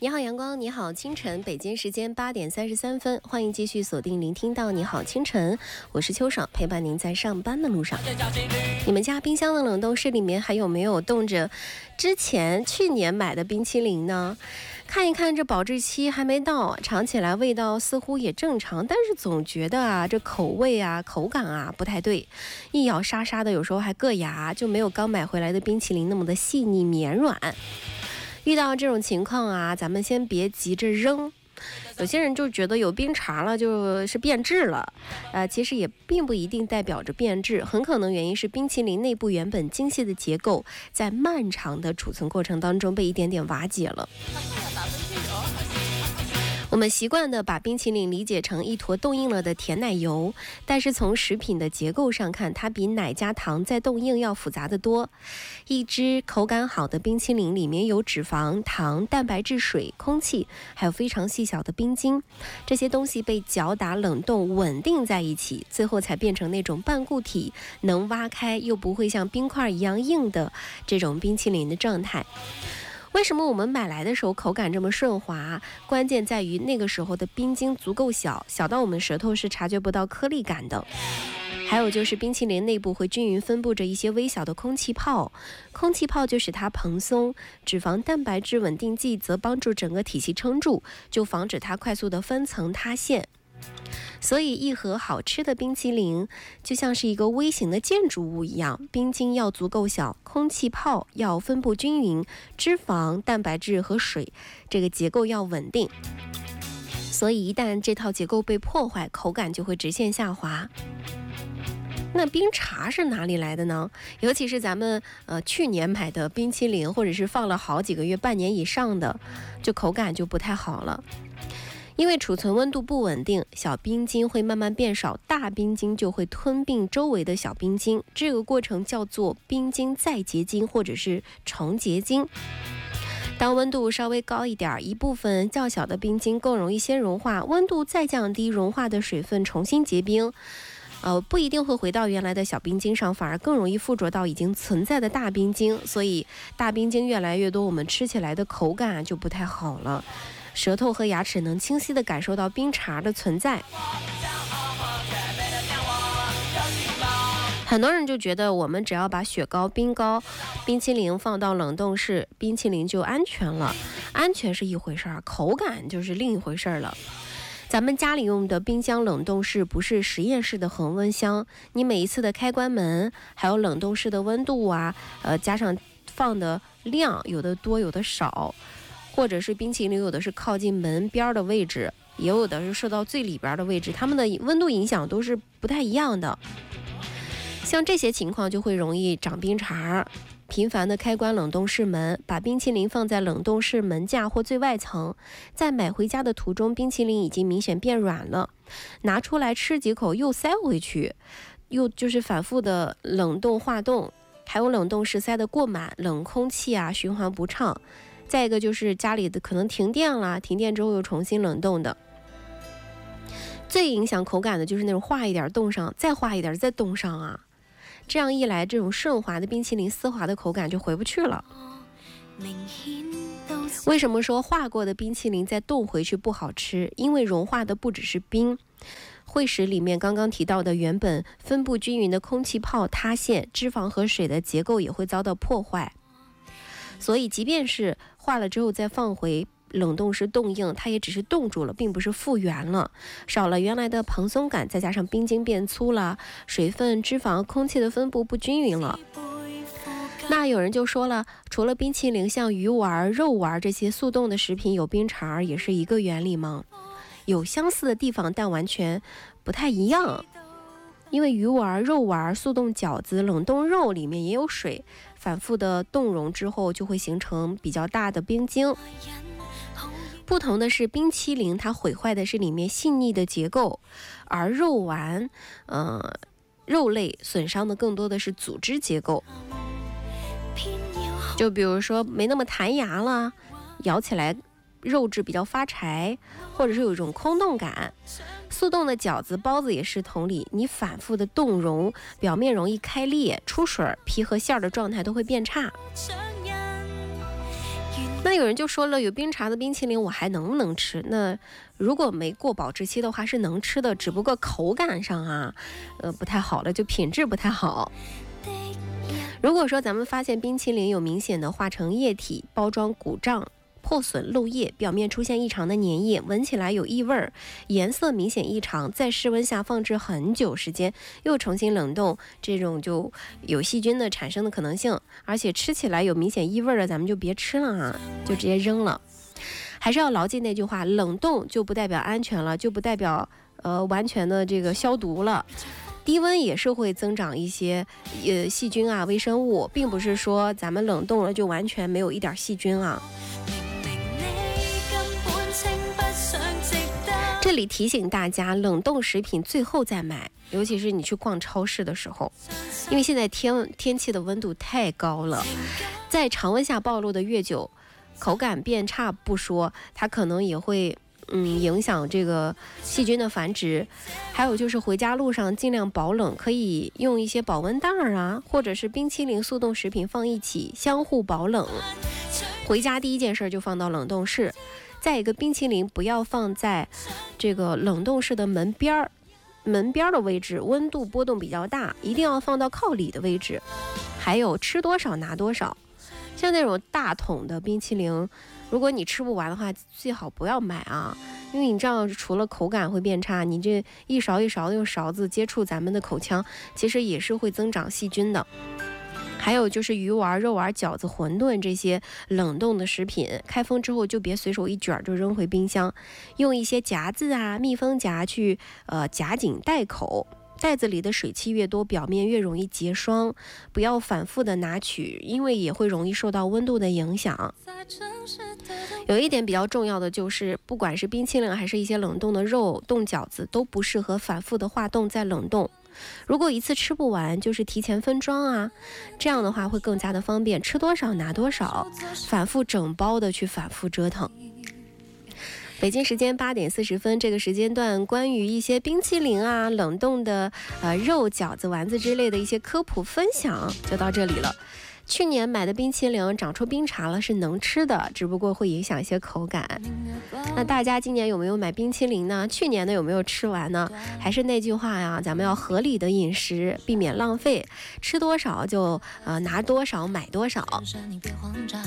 你好阳光，你好清晨，北京时间8点33分，欢迎继续锁定聆听到你好清晨，我是秋爽，陪伴您在上班的路上。你们家冰箱的冷冻室里面还有没有冻着去年买的冰淇淋呢？看一看这保质期还没到，尝起来味道似乎也正常，但是总觉得这口味口感不太对，一咬沙沙的，有时候还硌牙，就没有刚买回来的冰淇淋那么的细腻绵软。遇到这种情况咱们先别急着扔。有些人就觉得有冰碴了就是变质了，其实也并不一定代表着变质，很可能原因是冰淇淋内部原本精细的结构在漫长的储存过程当中被一点点瓦解了。我们习惯的把冰淇淋理解成一坨冻硬了的甜奶油，但是从食品的结构上看，它比奶加糖再冻硬要复杂得多。一只口感好的冰淇淋里面有脂肪、糖、蛋白质、水、空气，还有非常细小的冰晶，这些东西被搅打冷冻稳定在一起，最后才变成那种半固体，能挖开又不会像冰块一样硬的这种冰淇淋的状态。为什么我们买来的时候口感这么顺滑？关键在于那个时候的冰晶足够小，小到我们舌头是察觉不到颗粒感的。还有就是冰淇淋内部会均匀分布着一些微小的空气泡，空气泡就使它蓬松，脂肪蛋白质稳定剂则帮助整个体系撑住，就防止它快速的分层塌陷。所以一盒好吃的冰淇淋就像是一个微型的建筑物一样，冰晶要足够小，空气泡要分布均匀，脂肪、蛋白质和水这个结构要稳定。所以一旦这套结构被破坏，口感就会直线下滑。那冰碴是哪里来的呢？尤其是咱们去年买的冰淇淋，或者是放了好几个月、半年以上的，就口感就不太好了。因为储存温度不稳定，小冰晶会慢慢变少，大冰晶就会吞并周围的小冰晶，这个过程叫做冰晶再结晶或者是重结晶。当温度稍微高一点，一部分较小的冰晶更容易先融化，温度再降低，融化的水分重新结冰，不一定会回到原来的小冰晶上，反而更容易附着到已经存在的大冰晶，所以大冰晶越来越多，我们吃起来的口感就不太好了。舌头和牙齿能清晰地感受到冰碴的存在。很多人就觉得我们只要把雪糕、冰糕、冰淇淋放到冷冻室，冰淇淋就安全了。安全是一回事儿，口感就是另一回事儿了。咱们家里用的冰箱冷冻室不是实验室的恒温箱，你每一次的开关门，还有冷冻室的温度加上放的量，有的多有的少，或者是冰淇淋有的是靠近门边的位置，也有的是设到最里边的位置，它们的温度影响都是不太一样的。像这些情况就会容易长冰碴。频繁的开关冷冻室门，把冰淇淋放在冷冻室门架或最外层，在买回家的途中，冰淇淋已经明显变软了，拿出来吃几口又塞回去，又就是反复的冷冻化冻，还有冷冻室塞得过满，冷空气循环不畅。再一个就是家里的可能停电了，停电之后又重新冷冻的。最影响口感的就是那种化一点冻上，再化一点再冻上这样一来，这种顺滑的冰淇淋丝滑的口感就回不去了。为什么说化过的冰淇淋再冻回去不好吃？因为融化的不只是冰，会使里面刚刚提到的原本分布均匀的空气泡塌陷，脂肪和水的结构也会遭到破坏。所以即便是化了之后再放回冷冻室冻硬，它也只是冻住了，并不是复原了，少了原来的蓬松感，再加上冰晶变粗了，水分、脂肪、空气的分布不均匀了。那有人就说了，除了冰淇淋，像鱼丸、肉丸这些速冻的食品有冰碴也是一个原理吗？有相似的地方，但完全不太一样。因为鱼丸、肉丸、速冻饺子、冷冻肉里面也有水，反复的冻融之后就会形成比较大的冰晶。不同的是，冰淇淋它毁坏的是里面细腻的结构，而肉丸肉类损伤的更多的是组织结构。就比如说没那么弹牙了，咬起来肉质比较发柴，或者是有一种空洞感。速冻的饺子、包子也是同理，你反复的冻融，表面容易开裂、出水，皮和馅儿的状态都会变差。 那有人就说了，有冰碴的冰淇淋我还能不能吃？那如果没过保质期的话是能吃的，只不过口感上啊，不太好了，就品质不太好。如果说咱们发现冰淇淋有明显的化成液体、包装鼓胀、破损漏液，表面出现异常的粘液，闻起来有异味，颜色明显异常，在室温下放置很久时间，又重新冷冻，这种就有细菌的产生的可能性，而且吃起来有明显异味的，咱们就别吃了啊，就直接扔了。还是要牢记那句话，冷冻就不代表安全了，就不代表完全的这个消毒了。低温也是会增长一些细菌啊、微生物，并不是说咱们冷冻了就完全没有一点细菌啊。这里提醒大家，冷冻食品最后再买，尤其是你去逛超市的时候，因为现在天气的温度太高了，在常温下暴露的越久，口感变差不说，它可能也会影响这个细菌的繁殖。还有就是回家路上尽量保冷，可以用一些保温袋啊，或者是冰淇淋、速冻食品放一起，相互保冷。回家第一件事就放到冷冻室。再一个，冰淇淋不要放在这个冷冻室的门边的位置，温度波动比较大，一定要放到靠里的位置。还有吃多少拿多少，像那种大桶的冰淇淋，如果你吃不完的话，最好不要买啊，因为你这样除了口感会变差，你这一勺一勺的用勺子接触咱们的口腔，其实也是会增长细菌的。还有就是鱼丸、肉丸、饺子、馄饨这些冷冻的食品，开封之后就别随手一卷就扔回冰箱，用一些夹子啊、密封夹去夹紧袋口。袋子里的水汽越多，表面越容易结霜，不要反复的拿取，因为也会容易受到温度的影响。有一点比较重要的就是，不管是冰淇淋还是一些冷冻的肉、冻饺子，都不适合反复的化冻再冷冻。如果一次吃不完，就是提前分装啊，这样的话会更加的方便，吃多少拿多少，反复整包的去反复折腾。北京时间8点40分，这个时间段关于一些冰淇淋啊、冷冻的肉、饺子、丸子之类的一些科普分享就到这里了。去年买的冰淇淋长出冰碴了，是能吃的，只不过会影响一些口感。那大家今年有没有买冰淇淋呢？去年的有没有吃完呢？还是那句话呀，咱们要合理的饮食，避免浪费，吃多少就拿多少买多少。